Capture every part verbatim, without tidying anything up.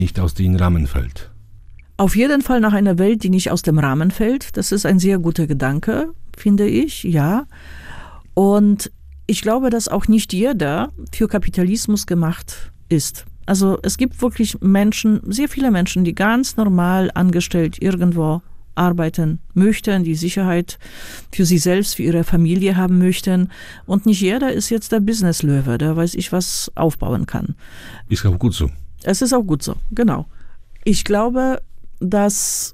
nicht aus dem Rahmen fällt. Auf jeden Fall nach einer Welt, die nicht aus dem Rahmen fällt. Das ist ein sehr guter Gedanke, finde ich, ja. Und ich glaube, dass auch nicht jeder für Kapitalismus gemacht ist. Also es gibt wirklich Menschen, sehr viele Menschen, die ganz normal angestellt irgendwo arbeiten möchten, die Sicherheit für sich selbst, für ihre Familie haben möchten. Und nicht jeder ist jetzt der Businesslöwe, der weiß ich was aufbauen kann. Ist auch gut so. Es ist auch gut so, genau. Ich glaube, dass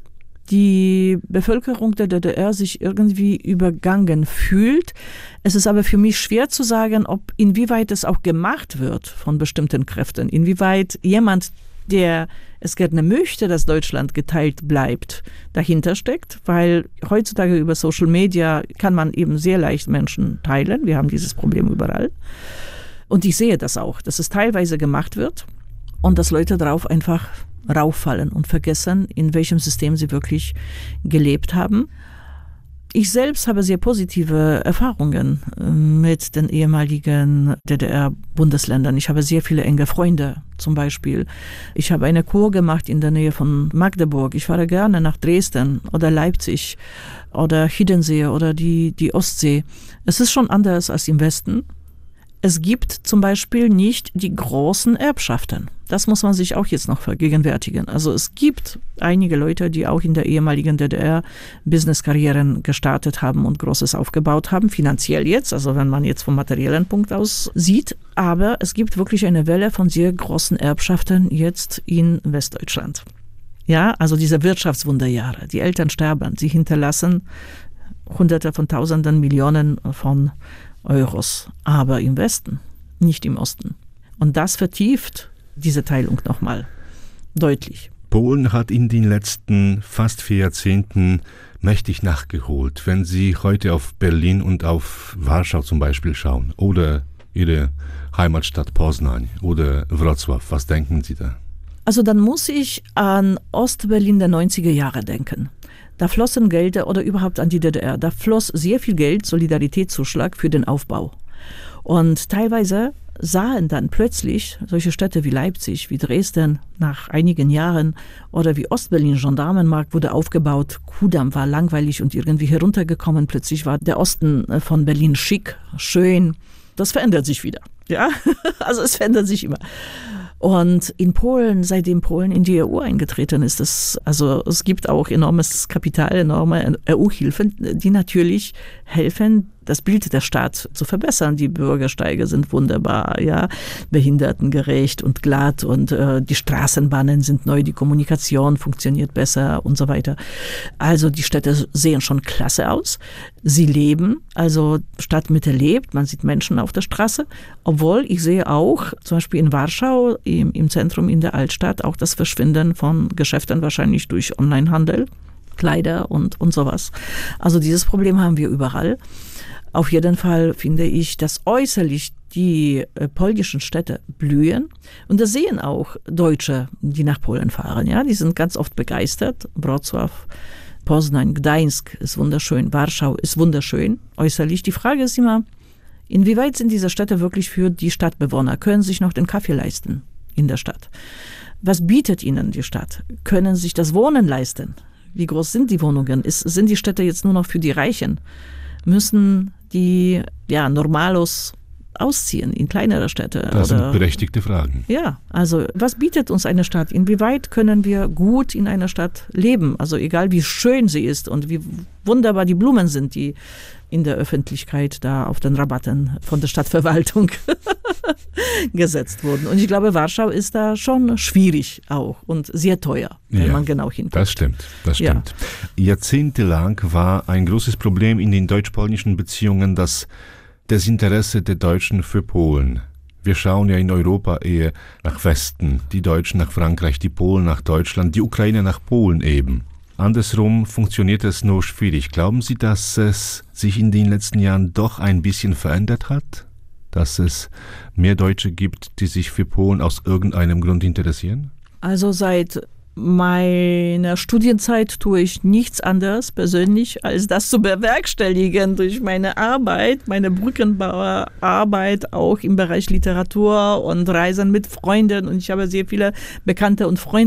die Bevölkerung der D D R sich irgendwie übergangen fühlt. Es ist aber für mich schwer zu sagen, ob inwieweit es auch gemacht wird von bestimmten Kräften, inwieweit jemand, der es gerne möchte, dass Deutschland geteilt bleibt, dahinter steckt, weil heutzutage über Social Media kann man eben sehr leicht Menschen teilen. Wir haben dieses Problem überall. Und ich sehe das auch, dass es teilweise gemacht wird und dass Leute darauf einfach rauffallen und vergessen, in welchem System sie wirklich gelebt haben. Ich selbst habe sehr positive Erfahrungen mit den ehemaligen D D R-Bundesländern. Ich habe sehr viele enge Freunde zum Beispiel. Ich habe eine Kur gemacht in der Nähe von Magdeburg. Ich fahre gerne nach Dresden oder Leipzig oder Hiddensee oder die, die Ostsee. Es ist schon anders als im Westen. Es gibt zum Beispiel nicht die großen Erbschaften. Das muss man sich auch jetzt noch vergegenwärtigen. Also es gibt einige Leute, die auch in der ehemaligen D D R Business-Karrieren gestartet haben und Großes aufgebaut haben, finanziell jetzt, also wenn man jetzt vom materiellen Punkt aus sieht. Aber es gibt wirklich eine Welle von sehr großen Erbschaften jetzt in Westdeutschland. Ja, also diese Wirtschaftswunderjahre. Die Eltern sterben, sie hinterlassen Hunderte von Tausenden, Millionen von Euros, aber im Westen, nicht im Osten. Und das vertieft diese Teilung nochmal deutlich. Polen hat in den letzten fast vier Jahrzehnten mächtig nachgeholt. Wenn Sie heute auf Berlin und auf Warschau zum Beispiel schauen oder Ihre Heimatstadt Poznań oder Wrocław, was denken Sie da? Also dann muss ich an Ostberlin der neunziger Jahre denken. Da flossen Gelder oder überhaupt an die D D R, da floss sehr viel Geld, Solidaritätszuschlag für den Aufbau. Und teilweise sahen dann plötzlich solche Städte wie Leipzig, wie Dresden nach einigen Jahren oder wie Ostberlin, Gendarmenmarkt wurde aufgebaut, Kudamm war langweilig und irgendwie heruntergekommen. Plötzlich war der Osten von Berlin schick, schön. Das verändert sich wieder. Ja, also es verändert sich immer. Und in Polen, seitdem Polen in die E U eingetreten ist, das, also es gibt auch enormes Kapital, enorme E U-Hilfen, die natürlich helfen, das Bild der Stadt zu verbessern. Die Bürgersteige sind wunderbar, ja, behindertengerecht und glatt und äh, die Straßenbahnen sind neu, die Kommunikation funktioniert besser und so weiter. Also die Städte sehen schon klasse aus. Sie leben, also Stadtmitte lebt, man sieht Menschen auf der Straße, obwohl ich sehe auch, zum Beispiel in Warschau, im, im Zentrum in der Altstadt, auch das Verschwinden von Geschäften wahrscheinlich durch Onlinehandel, Kleider und, und sowas. Also dieses Problem haben wir überall. Auf jeden Fall finde ich, dass äußerlich die äh, polnischen Städte blühen. Und das sehen auch Deutsche, die nach Polen fahren. Ja, die sind ganz oft begeistert. Wrocław, Poznań, Gdańsk ist wunderschön, Warschau ist wunderschön, äußerlich. Die Frage ist immer, inwieweit sind diese Städte wirklich für die Stadtbewohner? Können sich noch den Kaffee leisten in der Stadt? Was bietet ihnen die Stadt? Können sich das Wohnen leisten? Wie groß sind die Wohnungen? Ist, sind die Städte jetzt nur noch für die Reichen? Müssen die ja, Normalos ausziehen in kleinere Städte? Das oder, sind berechtigte Fragen. Ja, also was bietet uns eine Stadt? Inwieweit können wir gut in einer Stadt leben? Also egal wie schön sie ist und wie wunderbar die Blumen sind, die in der Öffentlichkeit da auf den Rabatten von der Stadtverwaltung gesetzt wurden. Und ich glaube, Warschau ist da schon schwierig auch und sehr teuer, wenn ja, man genau hinguckt. Das stimmt, das stimmt. Ja. Jahrzehntelang war ein großes Problem in den deutsch-polnischen Beziehungen das Desinteresse der Deutschen für Polen. Wir schauen ja in Europa eher nach Westen, die Deutschen nach Frankreich, die Polen nach Deutschland, die Ukraine nach Polen eben. Andersrum funktioniert es nur schwierig. Glauben Sie, dass es sich in den letzten Jahren doch ein bisschen verändert hat? Dass es mehr Deutsche gibt, die sich für Polen aus irgendeinem Grund interessieren? Also seit meiner Studienzeit tue ich nichts anderes persönlich, als das zu bewerkstelligen durch meine Arbeit, meine Brückenbauerarbeit, auch im Bereich Literatur und Reisen mit Freunden. Und ich habe sehr viele Bekannte und Freunde